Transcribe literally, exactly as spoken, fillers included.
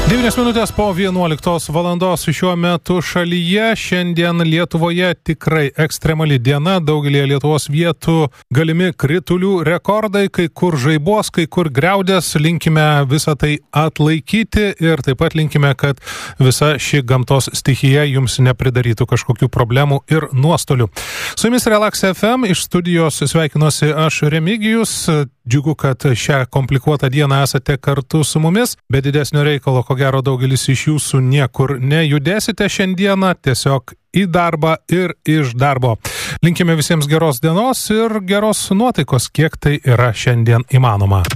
devynios minutės po vienuoliktos valandos šiuo metu šalyje. Šiandien Lietuvoje tikrai ekstremali diena. Daugelį Lietuvos vietų galimi kritulių rekordai, kai kur žaibos, kai kur griaudės. Linkime visą tai atlaikyti ir taip pat linkime, kad visa ši gamtos stichija jums nepridarytų kažkokių problemų ir nuostolių. Su jumis Relax F M, iš studijos sveikinuosi aš Remigijus. Džiugu, kad šią komplikuotą dieną esate kartu su mumis. Be didesnio reikalo, ko gero daugelis iš jūsų niekur nejudėsite šiandieną, tiesiog į darbą ir iš darbo. Linkime visiems geros dienos ir geros nuotaikos, kiek tai yra šiandien įmanoma.